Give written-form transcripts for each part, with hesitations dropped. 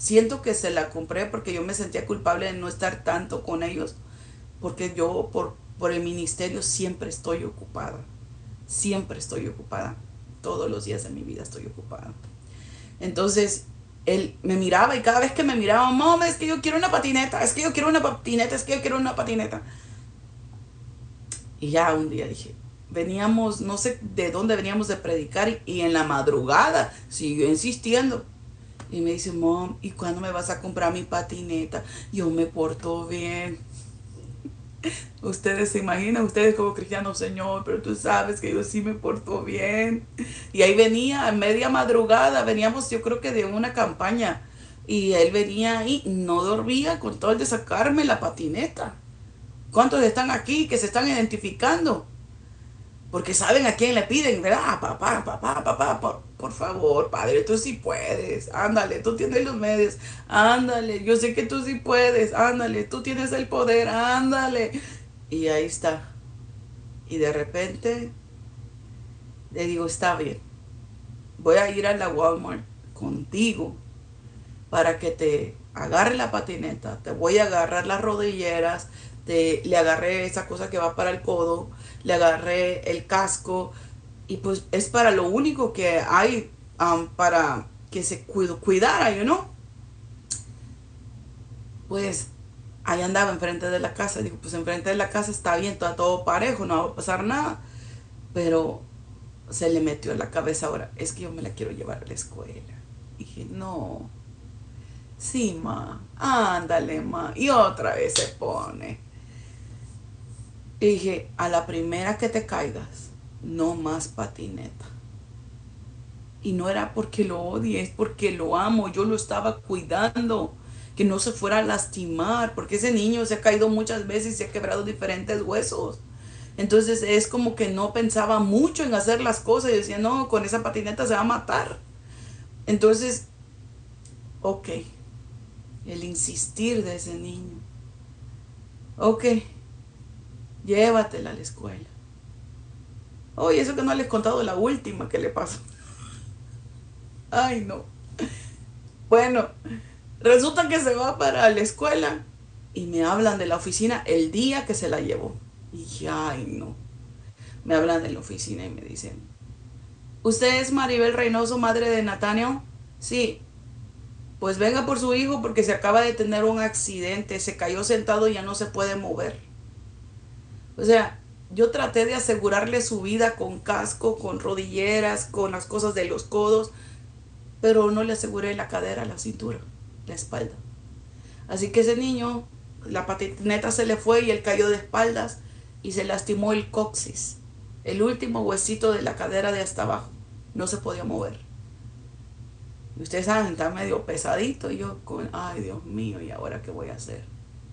siento que se la compré porque yo me sentía culpable de no estar tanto con ellos, porque yo por el ministerio siempre estoy ocupada, todos los días de mi vida estoy ocupada. Entonces, él me miraba y cada vez que me miraba, mamá, es que yo quiero una patineta, es que yo quiero una patineta, es que yo quiero una patineta. Y ya un día dije, veníamos, no sé de dónde veníamos de predicar y en la madrugada siguió insistiendo. Y me dice, mom, ¿y cuándo me vas a comprar mi patineta? Yo me porto bien. Ustedes se imaginan, ustedes como cristianos, Señor, pero tú sabes que yo sí me porto bien. Y ahí venía a media madrugada, veníamos yo creo que de una campaña. Y él venía y no dormía con todo el de sacarme la patineta. ¿Cuántos están aquí que se están identificando? Porque saben a quién le piden, ¿verdad? Ah, papá, papá, papá, por favor, padre, tú sí puedes, ándale, tú tienes los medios, ándale, yo sé que tú sí puedes, ándale, tú tienes el poder, ándale. Y ahí está. Y de repente le digo, está bien, voy a ir a la Walmart contigo para que te agarre la patineta, te voy a agarrar las rodilleras, le agarré esa cosa que va para el codo, le agarré el casco y pues es para lo único que hay para que se cuidara, you know? Pues ahí andaba enfrente de la casa, digo, pues enfrente de la casa está bien, está todo parejo, no va a pasar nada, pero se le metió en la cabeza ahora, es que yo me la quiero llevar a la escuela. Dije, no, sí, ma, ándale, ma. Y otra vez se pone. Y dije, a la primera que te caigas, no más patineta. Y no era porque lo odie, es porque lo amo. Yo lo estaba cuidando, que no se fuera a lastimar, porque ese niño se ha caído muchas veces y se ha quebrado diferentes huesos. Entonces es como que no pensaba mucho en hacer las cosas y decía, no, con esa patineta se va a matar. Entonces, ok, el insistir de ese niño. Ok, llévatela a la escuela. Oye, eso que no les he contado la última que le pasó. Ay, no. Bueno, resulta que se va para la escuela y me hablan de la oficina el día que se la llevó. Y dije, ay, no. Me hablan de la oficina y me dicen, ¿usted es Maribel Reynoso, madre de Nathaniel? Sí. Pues venga por su hijo porque se acaba de tener un accidente. Se cayó sentado y ya no se puede mover. O sea, yo traté de asegurarle su vida con casco, con rodilleras, con las cosas de los codos, pero no le aseguré la cadera, la cintura, la espalda. Así que ese niño, la patineta se le fue y él cayó de espaldas y se lastimó el coxis, el último huesito de la cadera de hasta abajo. No se podía mover. Y ustedes saben, está medio pesadito. Y yo con, ay Dios mío, ¿y ahora qué voy a hacer?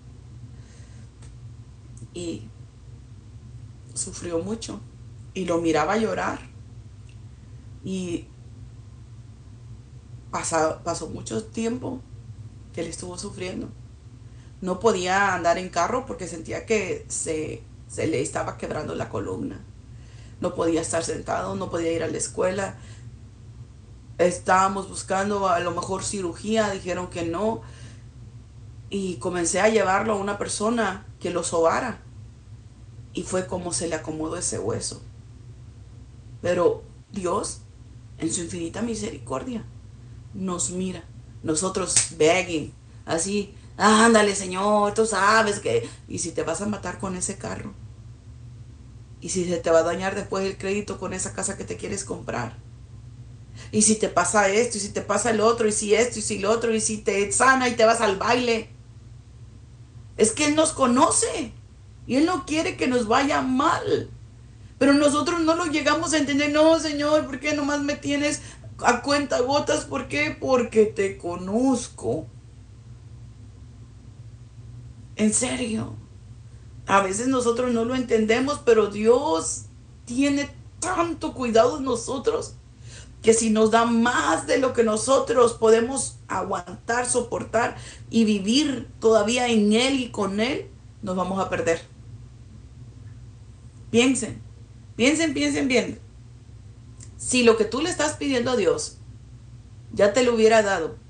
Y sufrió mucho. Y lo miraba llorar. Y pasó mucho tiempo que él estuvo sufriendo. No podía andar en carro porque sentía que se le estaba quebrando la columna. No podía estar sentado, no podía ir a la escuela. Estábamos buscando a lo mejor cirugía, dijeron que no. Y comencé a llevarlo a una persona que lo sobara. Y fue como se le acomodó ese hueso. Pero Dios, en su infinita misericordia, nos mira. Nosotros begging, así, ándale Señor, tú sabes que... Y si te vas a matar con ese carro, y si se te va a dañar después el crédito con esa casa que te quieres comprar, y si te pasa esto, y si te pasa el otro, y si esto, y si lo otro, y si te sana y te vas al baile. Es que Él nos conoce, y Él no quiere que nos vaya mal. Pero nosotros no lo llegamos a entender. No, Señor, ¿por qué nomás me tienes a cuenta gotas? ¿Por qué? Porque te conozco. En serio. A veces nosotros no lo entendemos, pero Dios tiene tanto cuidado en nosotros que si nos da más de lo que nosotros podemos aguantar, soportar y vivir todavía en Él y con Él, nos vamos a perder. Piensen, piensen, piensen bien. Si lo que tú le estás pidiendo a Dios ya te lo hubiera dado,